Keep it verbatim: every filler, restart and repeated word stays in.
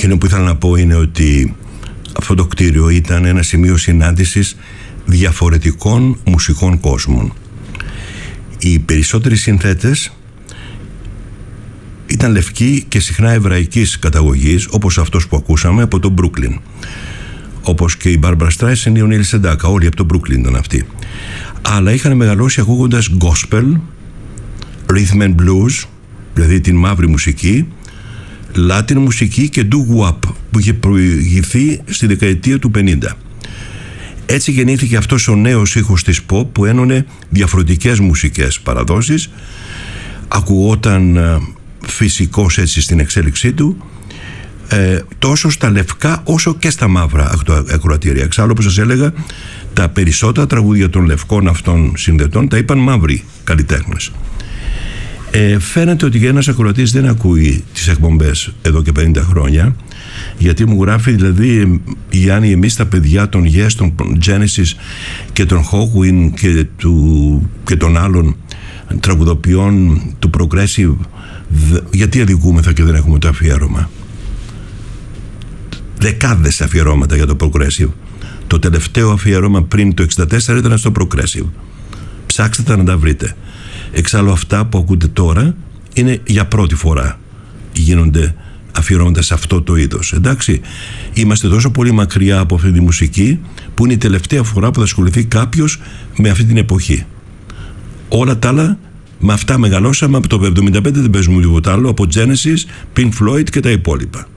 εκείνο που ήθελα να πω είναι ότι αυτό το κτίριο ήταν ένα σημείο συνάντησης διαφορετικών μουσικών κόσμων. Οι περισσότεροι συνθέτες ήταν λευκοί και συχνά εβραϊκής καταγωγής, όπως αυτός που ακούσαμε από το Μπρούκλιν, όπως και η Μπάρμπαρα Στράισεν ή ο Νίλ Σεντάκα, όλοι από το Μπρούκλιν ήταν αυτοί. Αλλά είχαν μεγαλώσει ακούγοντας gospel, rhythm and blues, δηλαδή την μαύρη μουσική, Latin μουσική και doo-wop που είχε προηγηθεί στη δεκαετία του πενήντα. Έτσι γεννήθηκε αυτός ο νέος ήχος της pop που ένωνε διαφορετικές μουσικές παραδόσεις, ακουγόταν φυσικός έτσι στην εξέλιξή του, ε, τόσο στα λευκά όσο και στα μαύρα ακροατήρια. Εξάλλου, όπως σας έλεγα, τα περισσότερα τραγούδια των λευκών αυτών συνδετών τα είπαν μαύροι καλλιτέχνες. Ε, φαίνεται ότι ένας ακροατής δεν ακούει τις εκπομπές εδώ και πενήντα χρόνια, γιατί μου γράφει, δηλαδή, Γιάννη, εμείς τα παιδιά των Yes, των Genesis και των Hawkwind και, του, και των άλλων τραγουδοποιών του Progressive, γιατί αδικούμεθα και δεν έχουμε το αφιέρωμα? Δεκάδες αφιερώματα για το Progressive. Το τελευταίο αφιέρωμα πριν το εξήντα τέσσερα ήταν στο Progressive. Ψάξτε τα να τα βρείτε. Εξάλλου αυτά που ακούτε τώρα είναι για πρώτη φορά γίνονται αφιερώματα σε αυτό το είδος. Εντάξει, είμαστε τόσο πολύ μακριά από αυτή τη μουσική που είναι η τελευταία φορά που θα ασχοληθεί κάποιος με αυτή την εποχή. Όλα τα άλλα, με αυτά μεγαλώσαμε. Από το εβδομήντα πέντε δεν παίζουμε τίποτα άλλο, από Genesis, Pink Floyd και τα υπόλοιπα.